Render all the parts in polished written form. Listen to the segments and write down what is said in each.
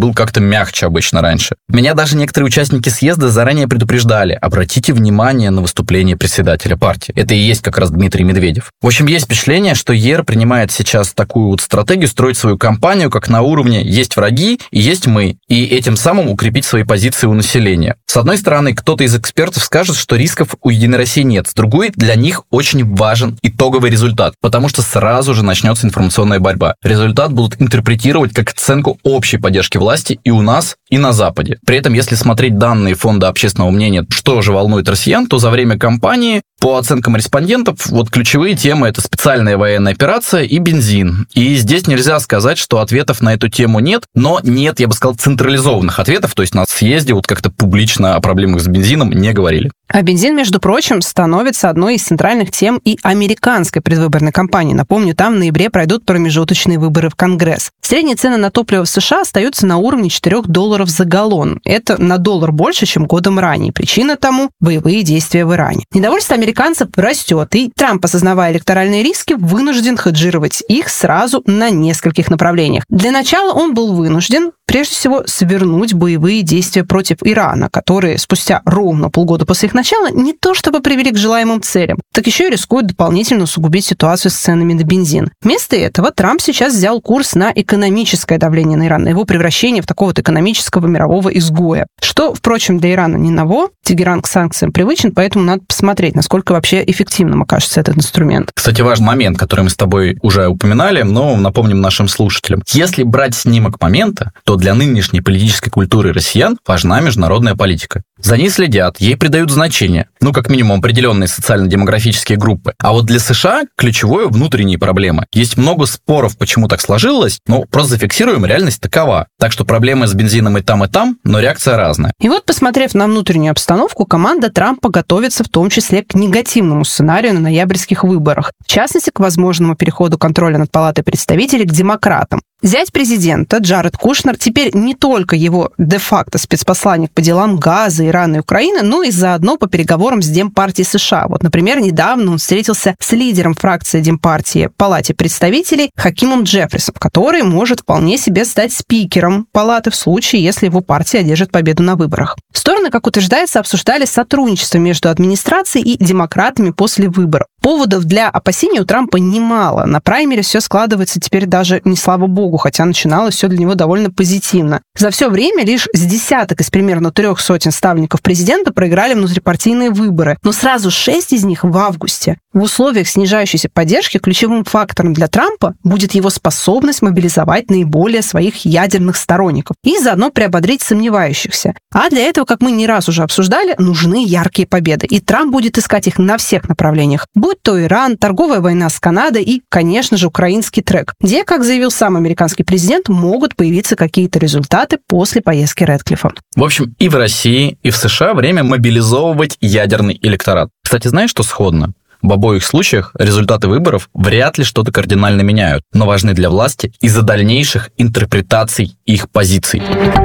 был как-то мягче обычно раньше. Меня даже некоторые участники съезда заранее предупреждали: обратите внимание на выступление председателя партии. Это и есть как раз Дмитрий Медведев. В общем, есть впечатление, что ЕР принимает сейчас такую вот стратегию строить свою кампанию как на уровне «есть враги и есть мы», и этим самым укрепить свои позиции у населения. С одной стороны, кто-то из экспертов скажет, что рисков у Единой России нет. С другой, для них очень важен итоговый результат, потому что сразу же начнется информационная борьба. Результат будут интерпретировать как оценку общей поддержки власти и у нас, и на Западе. При этом, если смотреть данные Фонда общественного мнения, что же волнует россиян, то за время кампании, по оценкам респондентов, вот ключевые темы — это специальная военная операция и бензин. И здесь нельзя сказать, что ответов на эту тему нет, но нет, я бы сказал, централизованных ответов, то есть на съезде вот как-то публично о проблемах с бензином не говорили. А бензин, между прочим, становится одной из центральных тем и американской предвыборной кампании. Напомню, там в ноябре пройдут промежуточные выборы в Конгресс. Средние цены на топливо в США остаются на уровне $4 за галлон. Это на $1 больше, чем годом ранее. Причина тому – боевые действия в Иране. Недовольство американцев растет, и Трамп, осознавая электоральные риски, вынужден хеджировать их сразу на нескольких направлениях. Для начала он был вынужден, прежде всего, свернуть боевые действия против Ирана, которые спустя ровно полгода после их начала не то чтобы привели к желаемым целям, так еще и рискуют дополнительно усугубить ситуацию с ценами на бензин. Вместо этого Трамп сейчас взял курс на экономическое давление на Иран, на его превращение в такого вот экономического мирового изгоя. Что, впрочем, для Ирана не ново. Тегеран к санкциям привычен, поэтому надо посмотреть, насколько вообще эффективным окажется этот инструмент. Кстати, важный момент, который мы с тобой уже упоминали, но напомним нашим слушателям. Если брать снимок момента, то для нынешней политической культуры россиян важна международная политика. За ней следят, ей придают значение, как минимум определенные социально-демографические группы. А вот для США ключевое внутренние проблемы. Есть много споров, почему так сложилось, но просто зафиксируем, реальность такова. Так что проблемы с бензином и там, но реакция разная. И вот, посмотрев на внутреннюю обстановку, команда Трампа готовится в том числе к негативному сценарию на ноябрьских выборах. В частности, к возможному переходу контроля над Палатой представителей к демократам. Зять президента Джаред Кушнер теперь не только его де-факто спецпосланник по делам газа, Ирана и Украины, но и заодно по переговорам с Демпартией США. Вот, например, недавно он встретился с лидером фракции Демпартии в Палате представителей Хакимом Джеффрисом, который может вполне себе стать спикером Палаты в случае, если его партия одержит победу на выборах. Стороны, как утверждается, обсуждали сотрудничество между администрацией и демократами после выборов. Поводов для опасений у Трампа немало. На праймере все складывается теперь даже не слава богу, хотя начиналось все для него довольно позитивно. За все время лишь с десяток из примерно 300 ставленников президента проиграли внутрипартийные выборы, но сразу 6 из них в августе. В условиях снижающейся поддержки ключевым фактором для Трампа будет его способность мобилизовать наиболее своих ядерных сторонников и заодно приободрить сомневающихся. А для этого, как мы не раз уже обсуждали, нужны яркие победы. И Трамп будет искать их на всех направлениях. Будь то Иран, торговая война с Канадой и, конечно же, украинский трек, где, как заявил сам американский президент, могут появиться какие-то результаты после поездки Рэдклиффа. В общем, и в России, и в США время мобилизовывать ядерный электорат. Кстати, знаешь, что сходно? В обоих случаях результаты выборов вряд ли что-то кардинально меняют, но важны для власти из-за дальнейших интерпретаций их позиций.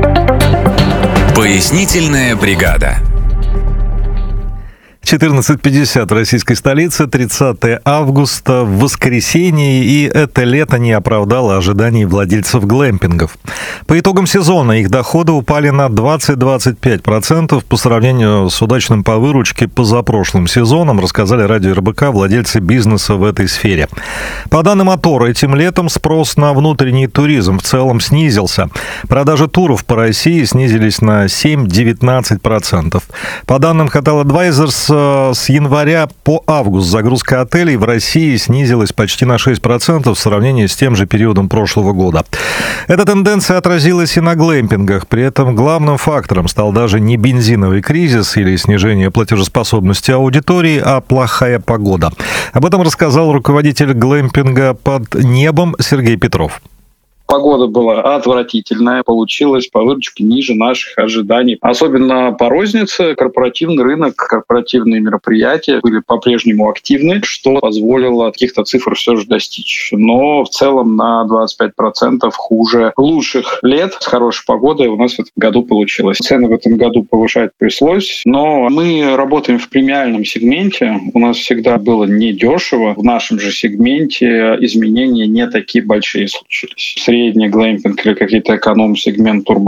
Пояснительная бригада. 14:50 в российской столице, 30 августа, в воскресенье, и это лето не оправдало ожиданий владельцев глэмпингов. По итогам сезона их доходы упали на 20-25% по сравнению с удачным по выручке позапрошлым сезоном, рассказали радио РБК владельцы бизнеса в этой сфере. По данным Атора, этим летом спрос на внутренний туризм в целом снизился. Продажи туров по России снизились на 7-19%. По данным Hotel Advisors, с января по август загрузка отелей в России снизилась почти на 6% в сравнении с тем же периодом прошлого года. Эта тенденция отразилась и на глэмпингах. При этом главным фактором стал даже не бензиновый кризис или снижение платежеспособности аудитории, а плохая погода. Об этом рассказал руководитель глэмпинга «Под небом» Сергей Петров. Погода была отвратительная, получилась по выручке ниже наших ожиданий. Особенно по рознице корпоративный рынок, корпоративные мероприятия были по-прежнему активны, что позволило каких-то цифр все же достичь. Но в целом на 25% хуже лучших лет с хорошей погодой у нас в этом году получилось. Цены в этом году повышать пришлось, но мы работаем в премиальном сегменте. У нас всегда было недешево. В нашем же сегменте изменения не такие большие случились. Средний глэмпинг или какие-то эконом-сегмент